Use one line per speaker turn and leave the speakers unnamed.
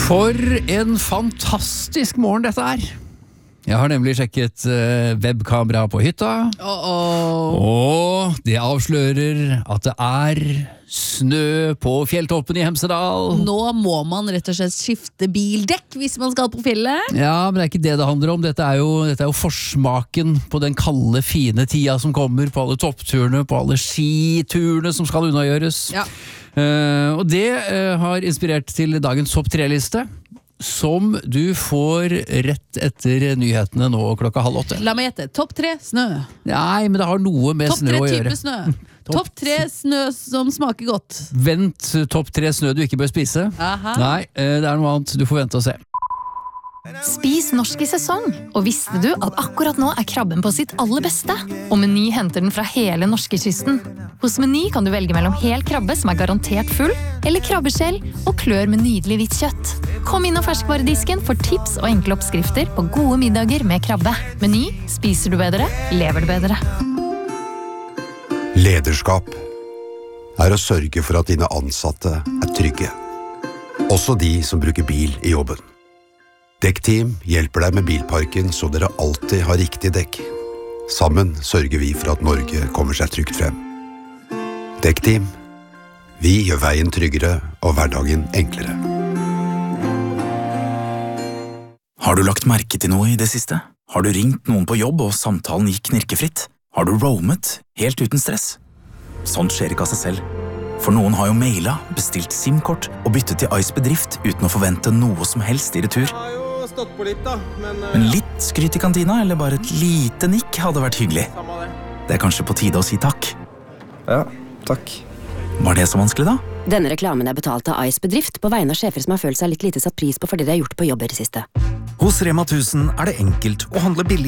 For en fantastisk morgen dette er. Jeg har nemlig sjekket webkamera på hytta, og det avslører at det er snø på fjelltoppen i Hemsedal.
Nå må man rett og slett skifte bildekk hvis man skal på fjellet.
Ja, men det er ikke det det handler om. Dette er jo forsmaken på den kalde, fine tida som kommer, på alle toppturene, på alle skiturene som skal unnagjøres.
Ja.
Og det har inspirert til dagens topp 3-liste, som du får rett etter nyhetene nå klokka 7:30.
La meg gjette. Topp 3 snø.
Nei, men det har noe med
Topp
snø
3
å gjøre.
type snø. Topp 3 snø som smaker godt.
Vent, topp 3 snø du ikke bør spise.
Aha.
Nei, det er noe annet. Du får vente og se.
Spis norsk i sesong, og visste du at akkurat nå er krabben på sitt aller beste? Og Meny henter den fra hele norskekysten. Hos Meny kan du velge mellom hel krabbe som er garantert full, eller krabbeskjell og klør med nydelig hvitt kjøtt. Kom inn og ferskvaredisken for tips og enkle oppskrifter på gode middager med krabbe. Meny, spiser du bedre, lever du bedre.
Lederskap er å sørge for at dine ansatte er trygge. Også de som bruker bil i jobben. Dekkteam hjelper deg med bilparken så dere alltid har riktig dekk. Sammen sørger vi for at Norge kommer seg trygt frem. Dekkteam. Vi gjør veien tryggere og hverdagen enklere.
Har du lagt merke til noe i det siste? Har du ringt noen på jobb og samtalen gikk knirkefritt? Har du roamet helt uten stress? Sånt skjer ikke av seg selv. For noen har jo mailet, bestilt SIM-kort og byttet til Ice Bedrift uten å forvente noe som helst i retur.
Stått på litt da,
Men litt skryt i kantina, eller bare et lite nikk hadde vært hyggelig. Det er kanskje på tide å si takk.
Ja, takk.
Var det så vanskelig da?
Denne reklamen er betalt av Ice Bedrift på vegne av sjefer som har følt seg litt lite satt pris på fordi de har gjort på jobb i det siste.
Hos Rema 1000 er det enkelt å handle billig.